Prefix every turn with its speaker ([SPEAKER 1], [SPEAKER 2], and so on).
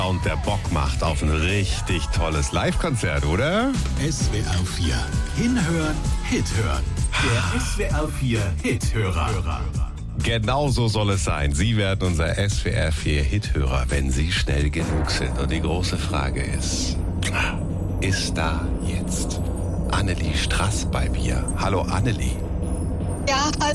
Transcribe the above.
[SPEAKER 1] Und der Bock macht auf ein richtig tolles Live-Konzert, oder?
[SPEAKER 2] SWR 4. Hinhören, Hit hören. Der SWR 4 Hithörer.
[SPEAKER 1] Genau so soll es sein. Sie werden unser SWR 4 Hithörer, wenn Sie schnell genug sind. Und die große Frage ist da jetzt Annelie Strass bei mir? Hallo Annelie.
[SPEAKER 3] Ja,